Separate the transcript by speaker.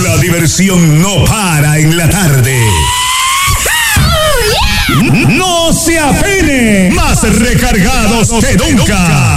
Speaker 1: La diversión no para en la tarde. No se apene, más recargados que nunca.